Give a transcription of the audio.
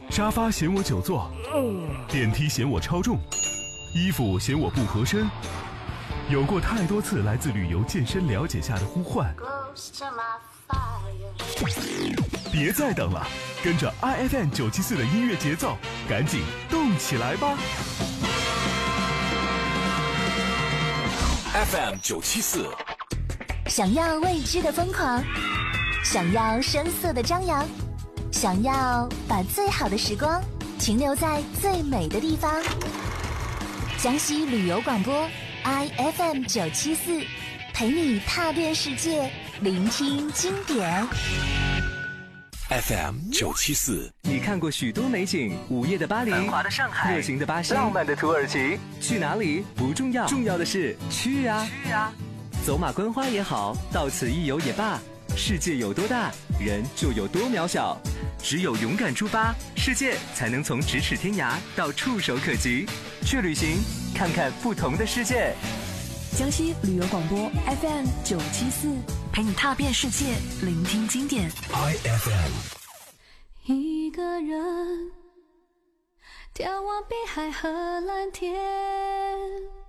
沙发嫌我久坐，电梯嫌我超重，衣服嫌我不合身。有过太多次来自旅游健身了解下的呼唤，别再等了，跟着 IFM 974的音乐节奏，赶紧动起来吧。 FM 974， 想要未知的疯狂，想要声色的张扬，想要把最好的时光停留在最美的地方。江西旅游广播 IFM 974，陪你踏遍世界，聆听经典。 FM 974， 你看过许多美景，午夜的巴黎，繁华的上海，热情的巴西，浪漫的土耳其。去哪里不重要，重要的是去啊！走马观花也好，到此一游也罢，世界有多大，人就有多渺小。只有勇敢出发，世界才能从咫尺天涯到触手可及。去旅行，看看不同的世界。 江西旅游广播 FM 974，陪你踏遍世界，聆听经典。 IFM， 一个人眺望碧海和蓝天。